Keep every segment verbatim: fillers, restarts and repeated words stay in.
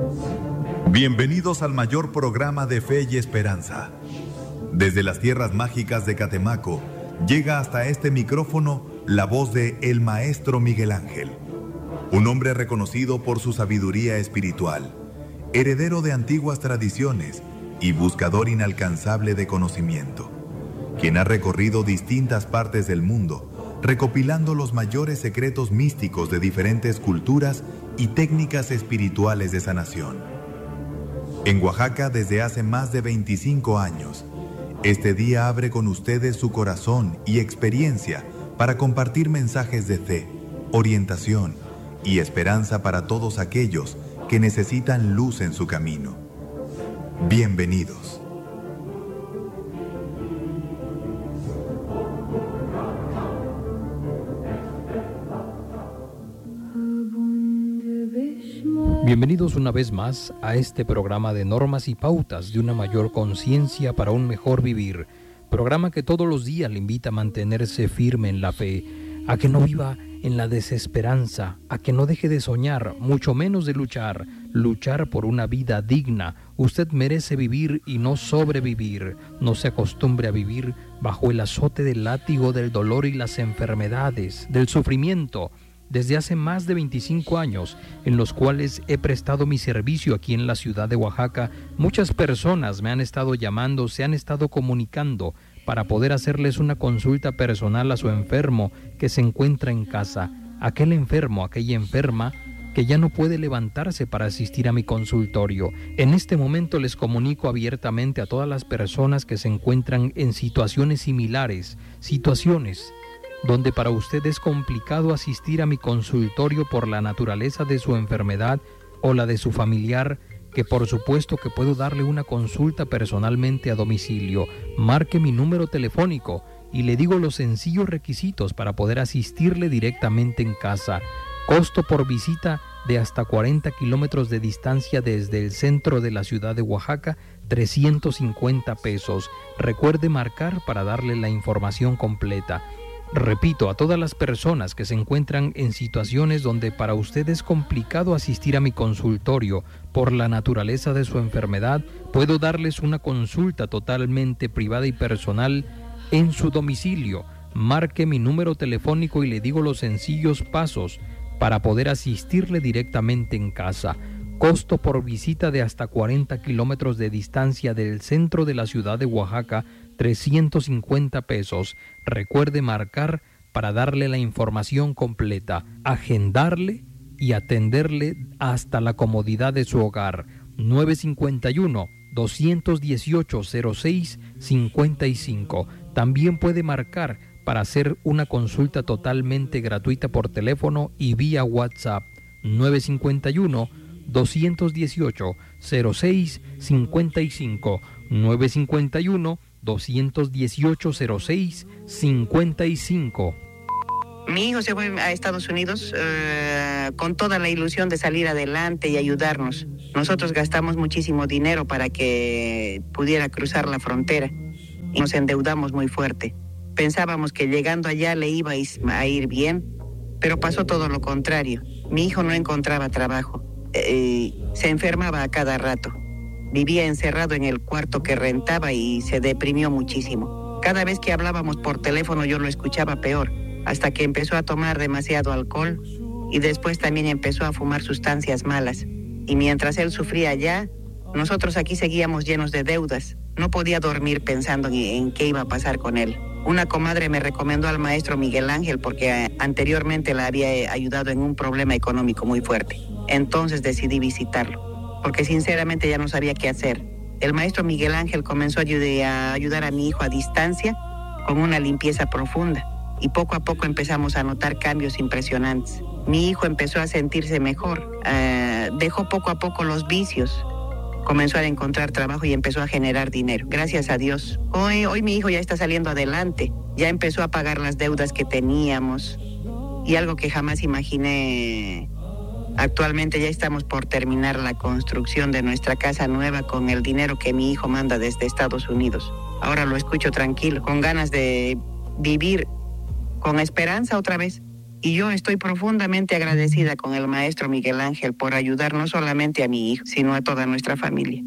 Bienvenidos al mayor programa de fe y esperanza. Desde las tierras mágicas de Catemaco, llega hasta este micrófono la voz de el Maestro Miguel Ángel, un hombre reconocido por su sabiduría espiritual, heredero de antiguas tradiciones y buscador inalcanzable de conocimiento, quien ha recorrido distintas partes del mundo, recopilando los mayores secretos místicos de diferentes culturas y técnicas espirituales de sanación. En Oaxaca desde hace más de veinticinco años, este día abre con ustedes su corazón y experiencia para compartir mensajes de fe, orientación y esperanza para todos aquellos que necesitan luz en su camino. Bienvenidos. Bienvenidos una vez más a este programa de normas y pautas de una mayor conciencia para un mejor vivir. Programa que todos los días le invita a mantenerse firme en la fe, a que no viva en la desesperanza, a que no deje de soñar, mucho menos de luchar, luchar por una vida digna. Usted merece vivir y no sobrevivir. No se acostumbre a vivir bajo el azote del látigo del dolor y las enfermedades, del sufrimiento. Desde hace más de veinticinco años, en los cuales he prestado mi servicio aquí en la ciudad de Oaxaca, muchas personas me han estado llamando, se han estado comunicando para poder hacerles una consulta personal a su enfermo que se encuentra en casa. Aquel enfermo, aquella enferma que ya no puede levantarse para asistir a mi consultorio. En este momento les comunico abiertamente a todas las personas que se encuentran en situaciones similares, situaciones donde para usted es complicado asistir a mi consultorio por la naturaleza de su enfermedad o la de su familiar, que por supuesto que puedo darle una consulta personalmente a domicilio. Marque mi número telefónico y le digo los sencillos requisitos para poder asistirle directamente en casa. Costo por visita de hasta cuarenta kilómetros de distancia desde el centro de la ciudad de Oaxaca, trescientos cincuenta pesos. Recuerde marcar para darle la información completa. Repito, a todas las personas que se encuentran en situaciones donde para usted es complicado asistir a mi consultorio por la naturaleza de su enfermedad, puedo darles una consulta totalmente privada y personal en su domicilio. Marque mi número telefónico y le digo los sencillos pasos para poder asistirle directamente en casa. Costo por visita de hasta cuarenta kilómetros de distancia del centro de la ciudad de Oaxaca, trescientos cincuenta pesos. Recuerde marcar para darle la información completa, agendarle y atenderle hasta la comodidad de su hogar. nueve cinco uno, dos uno ocho, cero seis cinco cinco. También puede marcar para hacer una consulta totalmente gratuita por teléfono y vía WhatsApp. nueve cinco uno, dos uno ocho, cero seis cinco cinco. nueve cinco uno, dos uno ocho, cero seis cinco cinco. Mi hijo se fue a Estados Unidos uh, con toda la ilusión de salir adelante y ayudarnos. Nosotros gastamos muchísimo dinero para que pudiera cruzar la frontera y nos endeudamos muy fuerte. Pensábamos que llegando allá le iba a ir bien, pero pasó todo lo contrario. Mi hijo no encontraba trabajo, eh, se enfermaba a cada rato. Vivía encerrado en el cuarto que rentaba y se deprimió muchísimo. Cada vez que hablábamos por teléfono yo lo escuchaba peor, hasta que empezó a tomar demasiado alcohol y después también empezó a fumar sustancias malas. Y mientras él sufría allá, nosotros aquí seguíamos llenos de deudas. No podía dormir pensando en, en qué iba a pasar con él. Una comadre me recomendó al maestro Miguel Ángel porque anteriormente la había ayudado en un problema económico muy fuerte. Entonces decidí visitarlo, porque sinceramente ya no sabía qué hacer. El maestro Miguel Ángel comenzó a ayudar a mi hijo a distancia con una limpieza profunda y poco a poco empezamos a notar cambios impresionantes. Mi hijo empezó a sentirse mejor, uh, dejó poco a poco los vicios, comenzó a encontrar trabajo y empezó a generar dinero. Gracias a Dios. Hoy, hoy mi hijo ya está saliendo adelante, ya empezó a pagar las deudas que teníamos y algo que jamás imaginé. Actualmente ya estamos por terminar la construcción de nuestra casa nueva con el dinero que mi hijo manda desde Estados Unidos. Ahora lo escucho tranquilo, con ganas de vivir con esperanza otra vez. Y yo estoy profundamente agradecida con el maestro Miguel Ángel por ayudar no solamente a mi hijo, sino a toda nuestra familia.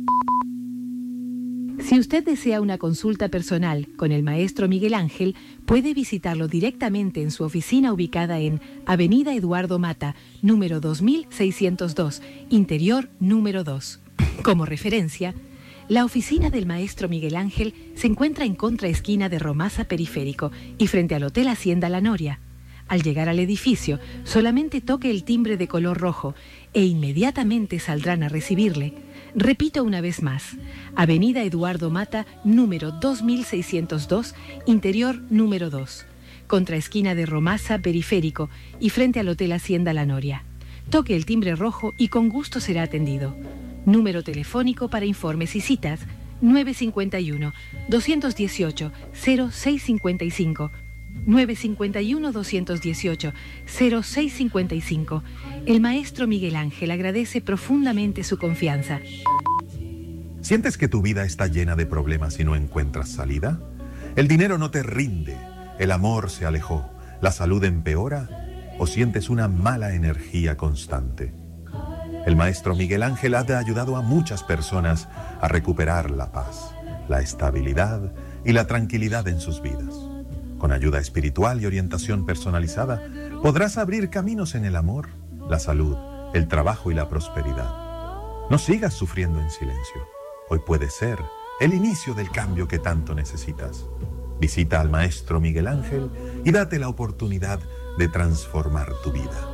Si usted desea una consulta personal con el maestro Miguel Ángel, puede visitarlo directamente en su oficina ubicada en Avenida Eduardo Mata, número dos mil seiscientos dos, interior número dos. Como referencia, la oficina del maestro Miguel Ángel se encuentra en contraesquina de Romasa Periférico y frente al Hotel Hacienda La Noria. Al llegar al edificio, solamente toque el timbre de color rojo e inmediatamente saldrán a recibirle. Repito una vez más, Avenida Eduardo Mata, número dos mil seiscientos dos, interior número dos, contraesquina de Romasa Periférico y frente al Hotel Hacienda La Noria. Toque el timbre rojo y con gusto será atendido. Número telefónico para informes y citas, nueve cinco uno, dos uno ocho, cero seis cinco cinco, nueve cinco uno, dos uno ocho, cero seis cinco cinco. El maestro Miguel Ángel agradece profundamente su confianza. ¿Sientes que tu vida está llena de problemas y no encuentras salida? ¿El dinero no te rinde? ¿El amor se alejó? ¿La salud empeora? ¿O sientes una mala energía constante? El maestro Miguel Ángel ha ayudado a muchas personas a recuperar la paz, la estabilidad y la tranquilidad en sus vidas. Con ayuda espiritual y orientación personalizada, podrás abrir caminos en el amor, la salud, el trabajo y la prosperidad. No sigas sufriendo en silencio. Hoy puede ser el inicio del cambio que tanto necesitas. Visita al maestro Miguel Ángel y date la oportunidad de transformar tu vida.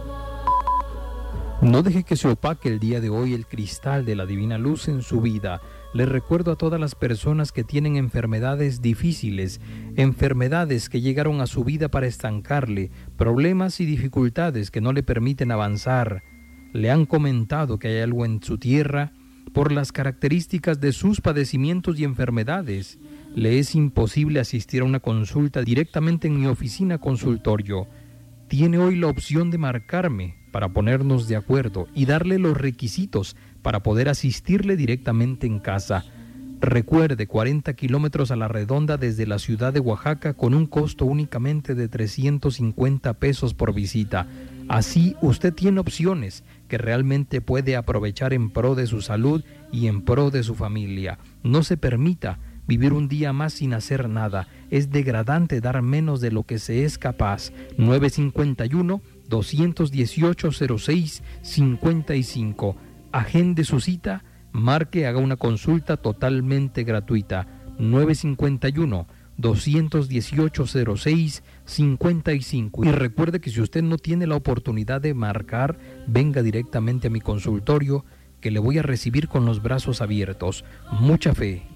No deje que se opaque el día de hoy el cristal de la divina luz en su vida. Les recuerdo a todas las personas que tienen enfermedades difíciles, enfermedades que llegaron a su vida para estancarle, problemas y dificultades que no le permiten avanzar. Le han comentado que hay algo en su tierra por las características de sus padecimientos y enfermedades. Le es imposible asistir a una consulta directamente en mi oficina consultorio. Tiene hoy la opción de marcarme para ponernos de acuerdo y darle los requisitos para poder asistirle directamente en casa. Recuerde, cuarenta kilómetros a la redonda desde la ciudad de Oaxaca con un costo únicamente de trescientos cincuenta pesos por visita. Así usted tiene opciones que realmente puede aprovechar en pro de su salud y en pro de su familia. No se permita vivir un día más sin hacer nada. Es degradante dar menos de lo que se es capaz. nueve cinco uno, dos uno ocho, cero seis cinco cinco. Agende su cita, marque, haga una consulta totalmente gratuita. nueve cinco uno, dos uno ocho, cero seis cinco cinco. Y recuerde que si usted no tiene la oportunidad de marcar, venga directamente a mi consultorio, que le voy a recibir con los brazos abiertos. Mucha fe.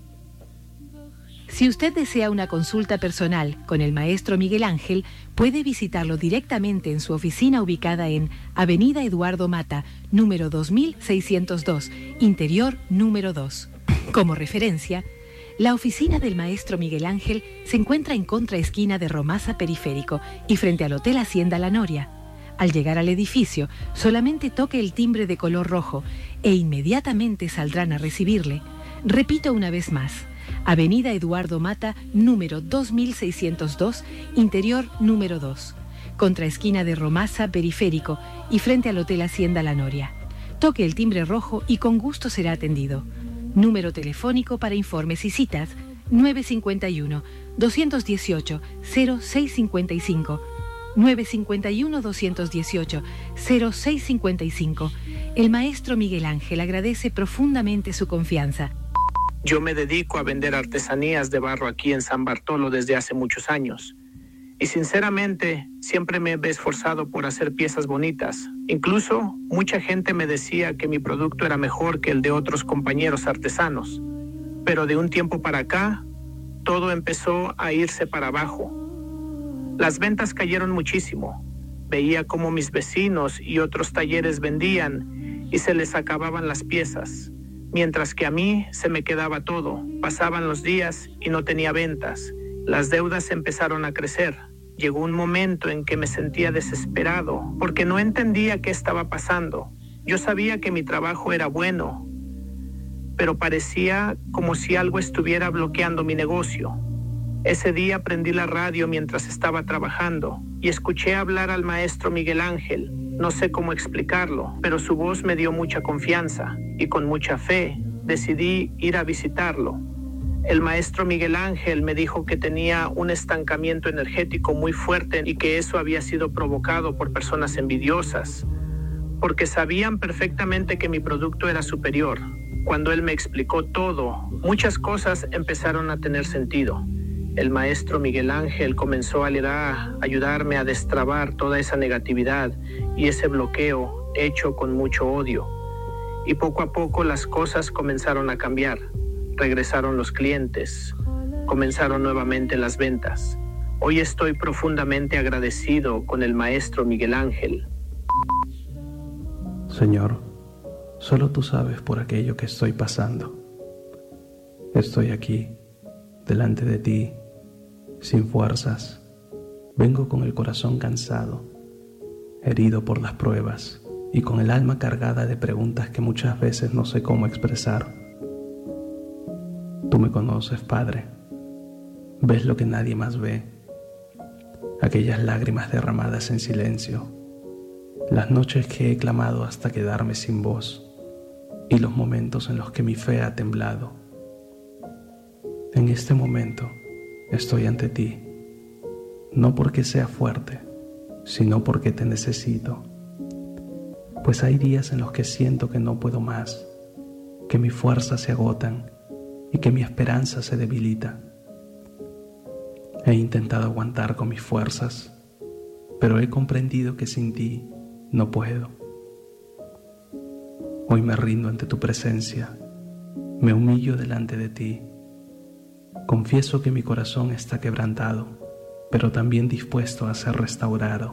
Si usted desea una consulta personal con el maestro Miguel Ángel, puede visitarlo directamente en su oficina ubicada en Avenida Eduardo Mata, número dos mil seiscientos dos, interior número dos. Como referencia, la oficina del maestro Miguel Ángel se encuentra en contraesquina de Romasa Periférico y frente al Hotel Hacienda La Noria. Al llegar al edificio, solamente toque el timbre de color rojo e inmediatamente saldrán a recibirle. Repito una vez más. Avenida Eduardo Mata, número dos mil seiscientos dos, interior número dos, contraesquina de Romasa Periférico y frente al Hotel Hacienda La Noria. Toque el timbre rojo y con gusto será atendido. Número telefónico para informes y citas, nueve cinco uno, dos uno ocho, cero seis cinco cinco, nueve cinco uno, dos uno ocho, cero seis cinco cinco. El maestro Miguel Ángel agradece profundamente su confianza. Yo me dedico a vender artesanías de barro aquí en San Bartolo desde hace muchos años. Y sinceramente, siempre me he esforzado por hacer piezas bonitas. Incluso, mucha gente me decía que mi producto era mejor que el de otros compañeros artesanos. Pero de un tiempo para acá, todo empezó a irse para abajo. Las ventas cayeron muchísimo. Veía cómo mis vecinos y otros talleres vendían y se les acababan las piezas. Mientras que a mí se me quedaba todo. Pasaban los días y no tenía ventas. Las deudas empezaron a crecer. Llegó un momento en que me sentía desesperado porque no entendía qué estaba pasando. Yo sabía que mi trabajo era bueno, pero parecía como si algo estuviera bloqueando mi negocio. Ese día prendí la radio mientras estaba trabajando y escuché hablar al maestro Miguel Ángel. No sé cómo explicarlo, pero su voz me dio mucha confianza y con mucha fe decidí ir a visitarlo. El maestro Miguel Ángel me dijo que tenía un estancamiento energético muy fuerte y que eso había sido provocado por personas envidiosas, porque sabían perfectamente que mi producto era superior. Cuando él me explicó todo, muchas cosas empezaron a tener sentido. El maestro Miguel Ángel comenzó a ayudarme a destrabar toda esa negatividad y ese bloqueo hecho con mucho odio. Y poco a poco las cosas comenzaron a cambiar. Regresaron los clientes, comenzaron nuevamente las ventas. Hoy estoy profundamente agradecido con el maestro Miguel Ángel. Señor, solo tú sabes por aquello que estoy pasando. Estoy aquí, delante de ti, sin fuerzas. Vengo con el corazón cansado, herido por las pruebas y con el alma cargada de preguntas que muchas veces no sé cómo expresar. Tú me conoces, Padre. Ves lo que nadie más ve. Aquellas lágrimas derramadas en silencio, las noches que he clamado hasta quedarme sin voz y los momentos en los que mi fe ha temblado. En este momento estoy ante ti, no porque sea fuerte, sino porque te necesito. Pues hay días en los que siento que no puedo más, que mis fuerzas se agotan y que mi esperanza se debilita. He intentado aguantar con mis fuerzas, pero he comprendido que sin ti no puedo. Hoy me rindo ante tu presencia, me humillo delante de ti. Confieso que mi corazón está quebrantado, pero también dispuesto a ser restaurado.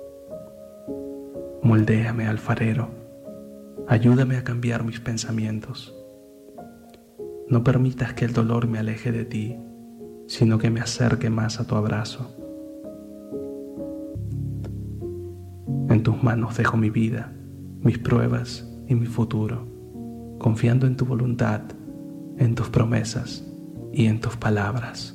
Moldéame, alfarero, ayúdame a cambiar mis pensamientos. No permitas que el dolor me aleje de ti, sino que me acerque más a tu abrazo. En tus manos dejo mi vida, mis pruebas y mi futuro, confiando en tu voluntad, en tus promesas y en tus palabras.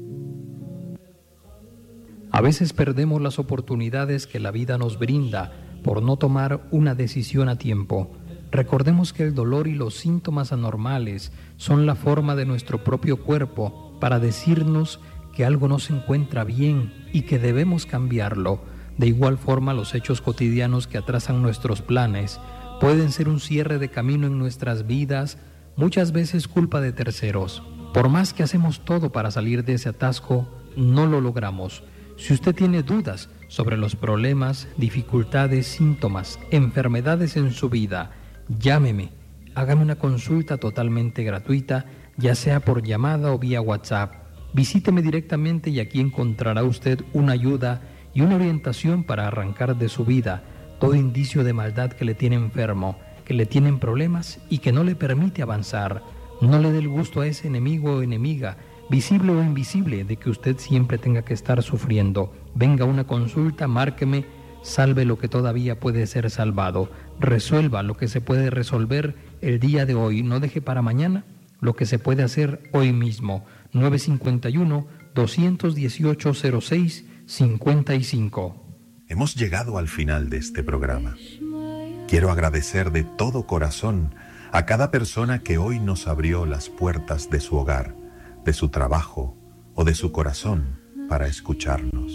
A veces perdemos las oportunidades que la vida nos brinda por no tomar una decisión a tiempo. Recordemos que el dolor y los síntomas anormales son la forma de nuestro propio cuerpo para decirnos que algo no se encuentra bien y que debemos cambiarlo. De igual forma, los hechos cotidianos que atrasan nuestros planes pueden ser un cierre de camino en nuestras vidas, muchas veces culpa de terceros. Por más que hacemos todo para salir de ese atasco, no lo logramos. Si usted tiene dudas sobre los problemas, dificultades, síntomas, enfermedades en su vida, llámeme, hágame una consulta totalmente gratuita, ya sea por llamada o vía WhatsApp. Visíteme directamente y aquí encontrará usted una ayuda y una orientación para arrancar de su vida todo indicio de maldad que le tiene enfermo, que le tienen problemas y que no le permite avanzar. No le dé el gusto a ese enemigo o enemiga, visible o invisible, de que usted siempre tenga que estar sufriendo. Venga a una consulta, márqueme, salve lo que todavía puede ser salvado, resuelva lo que se puede resolver el día de hoy, no deje para mañana lo que se puede hacer hoy mismo. nueve cinco uno, dos uno ocho, cero seis cincuenta y cinco. Hemos llegado al final de este programa. Quiero agradecer de todo corazón a cada persona que hoy nos abrió las puertas de su hogar, de su trabajo o de su corazón para escucharnos.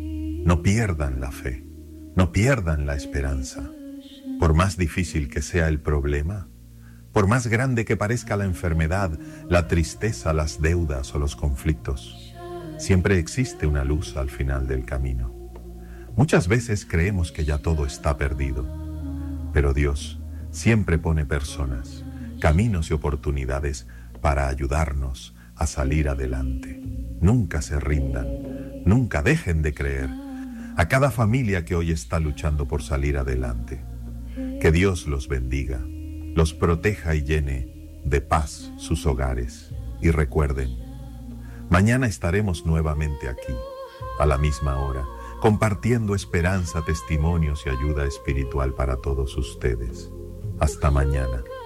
No pierdan la fe, no pierdan la esperanza. Por más difícil que sea el problema, por más grande que parezca la enfermedad, la tristeza, las deudas o los conflictos, siempre existe una luz al final del camino. Muchas veces creemos que ya todo está perdido, pero Dios siempre pone personas, caminos y oportunidades para ayudarnos a salir adelante. Nunca se rindan, nunca dejen de creer. A cada familia que hoy está luchando por salir adelante, que Dios los bendiga, los proteja y llene de paz sus hogares. Y recuerden, mañana estaremos nuevamente aquí, a la misma hora, compartiendo esperanza, testimonios y ayuda espiritual para todos ustedes. Hasta mañana.